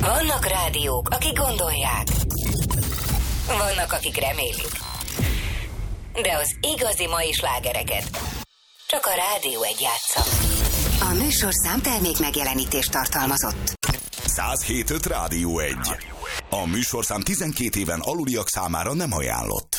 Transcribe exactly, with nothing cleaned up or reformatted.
Vannak rádiók, akik gondolják. Vannak, akik remélik. De az igazi mai slágereket csak a Rádió egy játsza. A műsorszám termék megjelenítést tartalmazott. száz hét öt Rádió egy. A műsorszám tizenkét éven aluliak számára nem ajánlott.